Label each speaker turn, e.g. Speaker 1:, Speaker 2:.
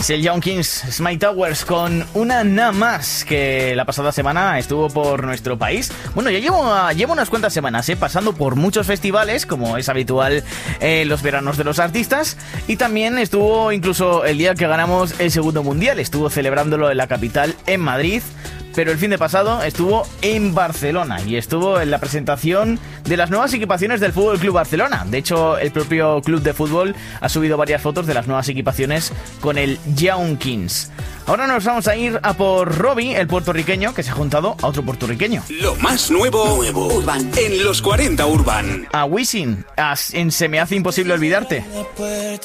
Speaker 1: Es el Young Kings Smite Towers con una nada más que la pasada semana estuvo por nuestro país. Bueno, ya llevo unas cuantas semanas, pasando por muchos festivales, como es habitual los veranos de los artistas, y también estuvo incluso el día que ganamos el segundo mundial, estuvo celebrándolo en la capital, en Madrid. Pero el fin de pasado estuvo en Barcelona y estuvo en la presentación de las nuevas equipaciones del Fútbol Club Barcelona. De hecho, el propio club de fútbol ha subido varias fotos de las nuevas equipaciones con el Young Kings. Ahora nos vamos a ir a por Robbie, el puertorriqueño, que se ha juntado a otro puertorriqueño.
Speaker 2: Lo más nuevo Urban en los 40 Urban.
Speaker 1: A Wisin, en Se me hace imposible olvidarte.
Speaker 3: La puerta